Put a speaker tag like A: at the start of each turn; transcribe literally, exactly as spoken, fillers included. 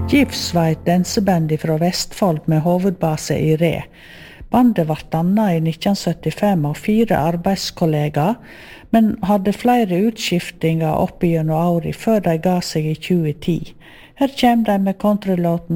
A: Gifs var et danseband fra Vestfold med hovedbase i Re. Bandet ble dannet i nitten syttifem av fire arbeidskollegaer, men hadde flere utskiftinger opp gjennom året før de ga seg i tjue ti. Her kommer de med countrylåten